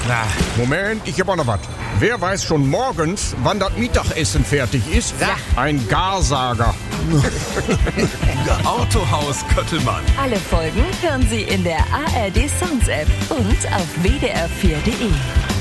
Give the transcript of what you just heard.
Na, Moment, ich hab auch noch was. Wer weiß schon morgens, wann das Mittagessen fertig ist? Ja. Ein Garsager. Autohaus Köttelmann. Alle Folgen hören Sie in der ARD Sounds App und auf wdr4.de.